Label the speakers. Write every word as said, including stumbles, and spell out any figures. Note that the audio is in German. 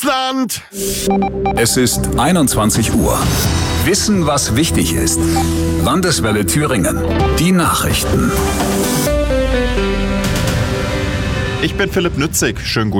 Speaker 1: Land!
Speaker 2: Es ist einundzwanzig Uhr. Wissen, was wichtig ist. Landeswelle Thüringen. Die Nachrichten.
Speaker 1: Ich bin Philipp Nützig. Schönen guten